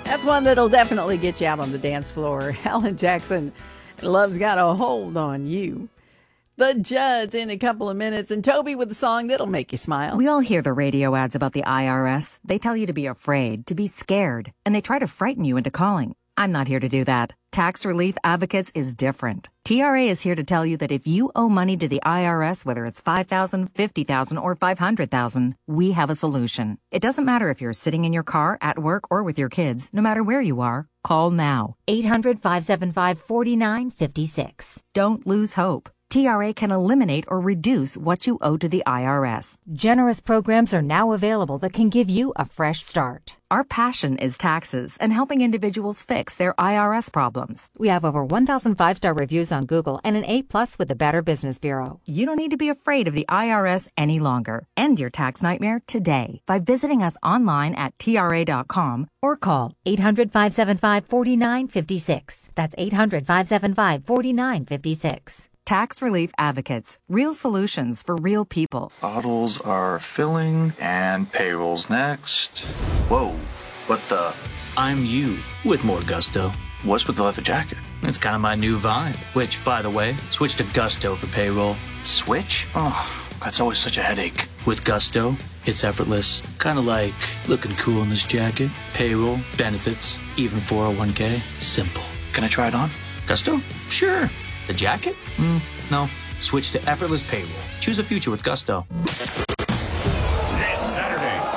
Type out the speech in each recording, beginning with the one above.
That's one that'll definitely get you out on the dance floor. Alan Jackson, Love's Got a Hold on You. The Judds in a couple of minutes, and Toby with a song that'll make you smile. We all hear the radio ads about the IRS. They tell you to be afraid, to be scared, and they try to frighten you into calling. I'm not here to do that. Tax Relief Advocates is different. TRA is here to tell you that if you owe money to the IRS, whether it's $5,000, $50,000, or $500,000, we have a solution. It doesn't matter if you're sitting in your car, at work, or with your kids. No matter where you are, call now. 800-575-4956. Don't lose hope. TRA can eliminate or reduce what you owe to the IRS. Generous programs are now available that can give you a fresh start. Our passion is taxes and helping individuals fix their IRS problems. We have over 1,000 5-star reviews on Google and an A+ with the Better Business Bureau. You don't need to be afraid of the IRS any longer. End your tax nightmare today by visiting us online at TRA.com or call 800-575-4956. That's 800-575-4956. Tax Relief Advocates. Real solutions for real people. Bottles are filling and payroll's next. Whoa, what the? I'm you with more gusto. What's with the leather jacket? It's kind of my new vibe. Which, by the way, switch to Gusto for payroll. Switch? Oh, that's always such a headache. With Gusto, it's effortless. Kind of like looking cool in this jacket. Payroll, benefits, even 401k. Simple. Can I try it on? Gusto? Sure. The jacket? No. Switch to effortless payroll. Choose a future with Gusto. This Saturday,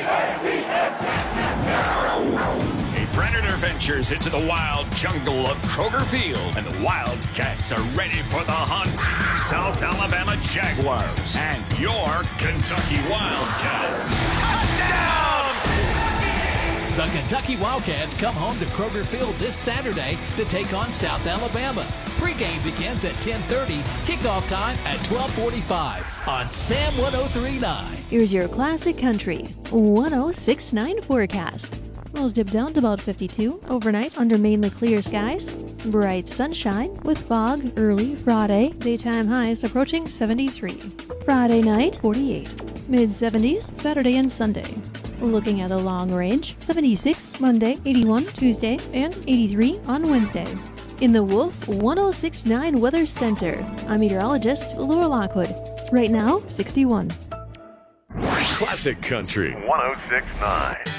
a predator ventures into the wild jungle of Kroger Field, and the Wildcats are ready for the hunt. South Alabama Jaguars and your Kentucky Wildcats. Touchdown! The Kentucky Wildcats come home to Kroger Field this Saturday to take on South Alabama. Pre-game begins at 10:30, kickoff time at 12:45 on SAM 103.9. Here's your classic country 106.9 forecast. Lows dip down to about 52 overnight under mainly clear skies. Bright sunshine with fog early Friday. Daytime highs approaching 73. Friday night 48. Mid-70s Saturday and Sunday. Looking at the long range, 76 Monday, 81 Tuesday, and 83 on Wednesday. In the Wolf 106.9 Weather Center, I'm meteorologist Laura Lockwood. Right now, 61. Classic Country 106.9.